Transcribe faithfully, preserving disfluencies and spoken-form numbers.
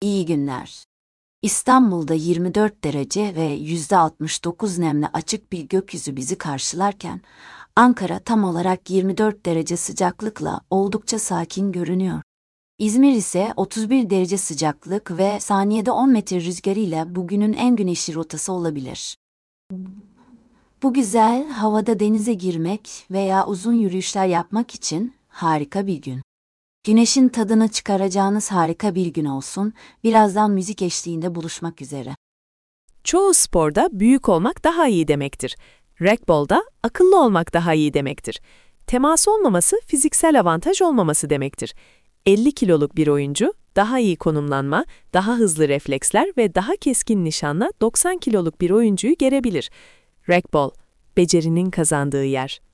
İyi günler. İstanbul'da yirmi dört derece ve yüzde altmış dokuz nemle açık bir gökyüzü bizi karşılarken, Ankara tam olarak yirmi dört derece sıcaklıkla oldukça sakin görünüyor. İzmir ise otuz bir derece sıcaklık ve saniyede on metre rüzgarıyla bugünün en güneşli rotası olabilir. Bu güzel havada denize girmek veya uzun yürüyüşler yapmak için harika bir gün. Güneşin tadını çıkaracağınız harika bir gün olsun. Birazdan müzik eşliğinde buluşmak üzere. Çoğu sporda büyük olmak daha iyi demektir. Racquetball'da akıllı olmak daha iyi demektir. Temas olmaması fiziksel avantaj olmaması demektir. elli kiloluk bir oyuncu daha iyi konumlanma, daha hızlı refleksler ve daha keskin nişanla doksan kiloluk bir oyuncuyu gerebilir. Racquetball, becerinin kazandığı yer.